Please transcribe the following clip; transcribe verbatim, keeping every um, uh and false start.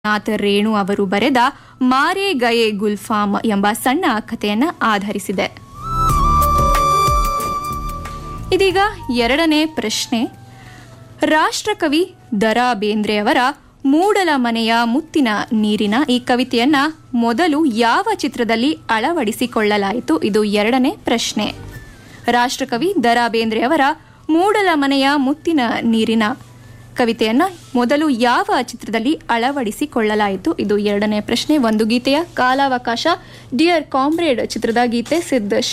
ನಾಥ್ ರೇಣು ಅವರು ಬರೆದ ಮಾರೆ ಗಯೆ ಗುಲ್ಫಾಮ್ ಎಂಬ ಸಣ್ಣ ಕಥೆಯನ್ನು ಆಧರಿಸಿದೆ. ಇದೀಗ ಎರಡನೇ ಪ್ರಶ್ನೆ. ರಾಷ್ಟ್ರಕವಿ ದ ರಾ ಬೇಂದ್ರೆಯವರ ಮೂಡಲ ಮನೆಯ ಮುತ್ತಿನ ನೀರಿನ ಈ ಕವಿತೆಯನ್ನ ಮೊದಲು ಯಾವ ಚಿತ್ರದಲ್ಲಿ ಅಳವಡಿಸಿಕೊಳ್ಳಲಾಯಿತು? ಇದು ಎರಡನೇ ಪ್ರಶ್ನೆ. ರಾಷ್ಟ್ರಕವಿ ದ ರಾ ಬೇಂದ್ರೆಯವರ ಮೂಡಲ ಮನೆಯ ಮುತ್ತಿನ ನೀರಿನ ಕವಿತೆಯನ್ನ ಮೊದಲು ಯಾವ ಚಿತ್ರದಲ್ಲಿ ಅಳವಡಿಸಿಕೊಳ್ಳಲಾಯಿತು? ಇದು ಎರಡನೇ ಪ್ರಶ್ನೆ. ಒಂದು ಗೀತೆಯ ಕಾಲಾವಕಾಶ. ಡಿಯರ್ ಕಾಮ್ರೇಡ್ ಚಿತ್ರದ ಗೀತೆ ಸಿದ್ಧ